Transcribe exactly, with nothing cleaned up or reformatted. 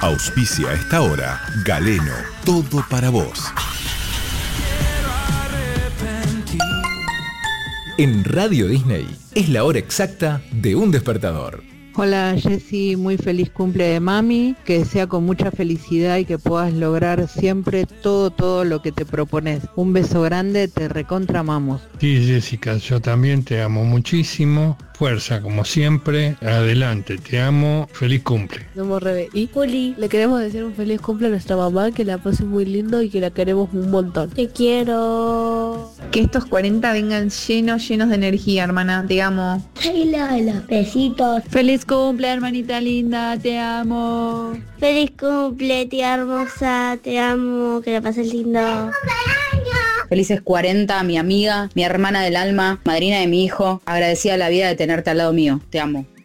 Auspicia a esta hora Galeno, todo para vos. En Radio Disney es la hora exacta de un despertador. Hola Jessy, muy feliz cumple de mami, que sea con mucha felicidad y que puedas lograr siempre todo, todo lo que te propones. Un beso grande, te recontramamos. Sí, Jessica, yo también te amo muchísimo. Fuerza, como siempre. Adelante, te amo. Feliz cumple. Somos Rebe y Juli. Le queremos decir un feliz cumple a nuestra mamá, que la pase muy lindo y que la queremos un montón. Te quiero. Que estos cuarenta vengan llenos, llenos de energía, hermana. Te amo. Hola, los besitos. Feliz cumple, hermanita linda. Te amo. Feliz cumple, tía hermosa. Te amo. Que la pases lindo. Felices cuarenta, mi amiga, mi hermana del alma, madrina de mi hijo. Agradecida a la vida de tenerte al lado mío. Te amo.